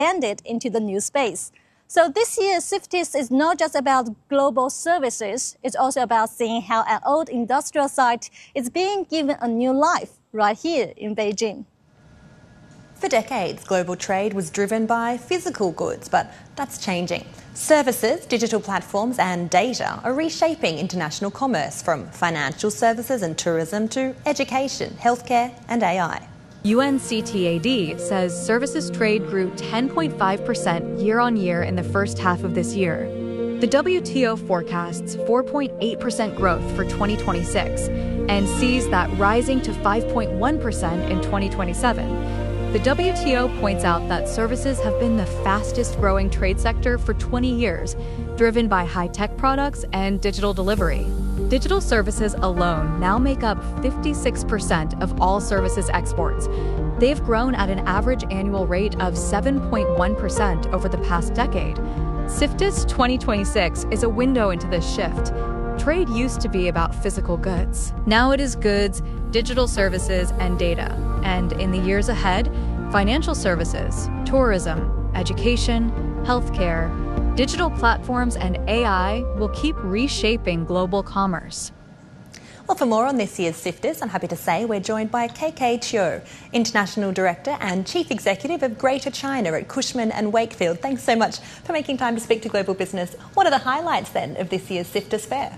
expanded into the new space. So this year, CIFTIS is not just about global services, it's also about seeing how an old industrial site is being given a new life right here in Beijing. For decades, global trade was driven by physical goods, but that's changing. Services, digital platforms and data are reshaping international commerce, from financial services and tourism to education, healthcare and AI. UNCTAD says services trade grew 10.5% year-on-year in the first half of this year. The WTO forecasts 4.8% growth for 2026 and sees that rising to 5.1% in 2027. The WTO points out that services have been the fastest growing trade sector for 20 years, driven by high-tech products and digital delivery. Digital services alone now make up 56% of all services exports. They've grown at an average annual rate of 7.1% over the past decade. CIFTIS 2026 is a window into this shift. Trade used to be about physical goods. Now it is goods, digital services, and data. And in the years ahead, financial services, tourism, education, healthcare, digital platforms, and AI will keep reshaping global commerce. Well, for more on this year's CIFTIS, I'm happy to say we're joined by KK Chiu, International Director and Chief Executive of Greater China at Cushman & Wakefield. Thanks so much for making time to speak to Global Business. What are the highlights then of this year's CIFTIS fair?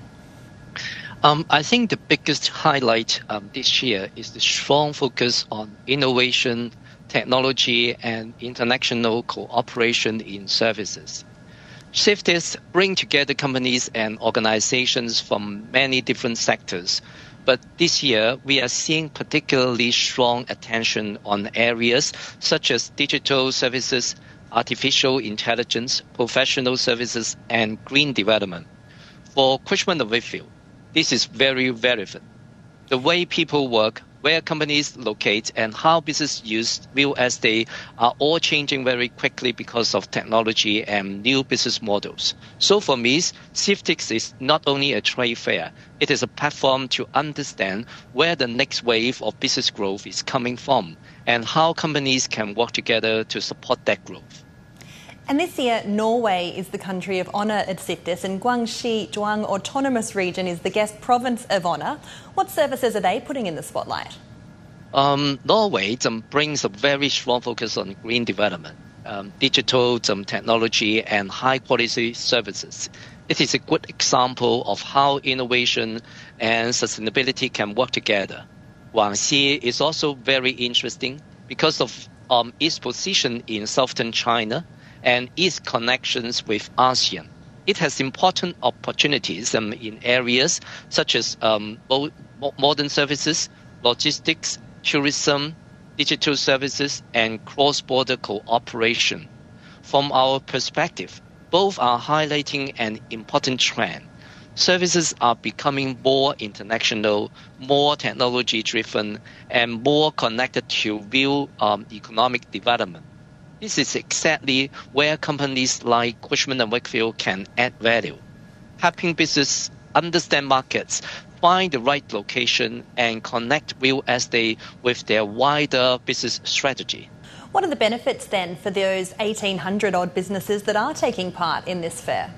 I think the biggest highlight this year is the strong focus on innovation, technology and international cooperation in services. CIFTIS bring together companies and organizations from many different sectors, but this year we are seeing particularly strong attention on areas such as digital services, artificial intelligence, professional services and green development. For Cushman & Wakefield, this is very relevant. The way people work, where companies locate, and how business use real estate are all changing very quickly because of technology and new business models. So for me, CIFTIS is not only a trade fair, it is a platform to understand where the next wave of business growth is coming from and how companies can work together to support that growth. And this year, Norway is the country of honour at CIFTIS, and Guangxi Zhuang Autonomous Region is the guest province of honour. What services are they putting in the spotlight? Norway brings a very strong focus on green development, digital technology and high-quality services. It is a good example of how innovation and sustainability can work together. Guangxi is also very interesting because of its position in southern China and its connections with ASEAN. It has important opportunities in areas such as modern services, logistics, tourism, digital services, and cross-border cooperation. From our perspective, both are highlighting an important trend. Services are becoming more international, more technology-driven, and more connected to real economic development. This is exactly where companies like Cushman & Wakefield can add value, helping business understand markets, find the right location, and connect real estate with their wider business strategy. What are the benefits then for those 1,800-odd businesses that are taking part in this fair?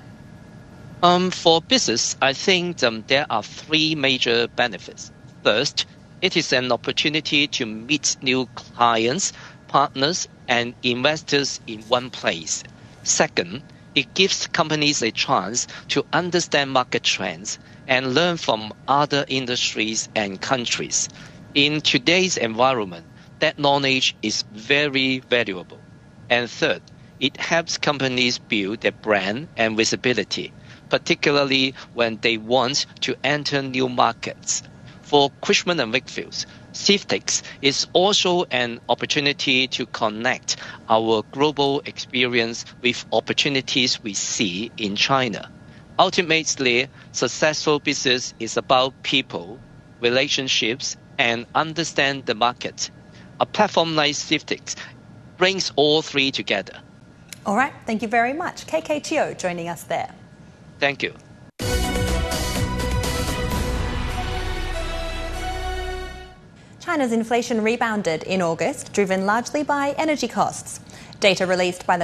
For business, I think there are three major benefits. First, it is an opportunity to meet new clients, partners, and investors in one place. Second, it gives companies a chance to understand market trends and learn from other industries and countries. In today's environment, that knowledge is very valuable. And third, it helps companies build their brand and visibility, particularly when they want to enter new markets. For Cushman & Wakefield, CIFTIS is also an opportunity to connect our global experience with opportunities we see in China. Ultimately, successful business is about people, relationships, and understand the market. A platform like CIFTIS brings all three together. All right, thank you very much. KK Chiu joining us there. Thank you. China's inflation rebounded in August, driven largely by energy costs. Data released by the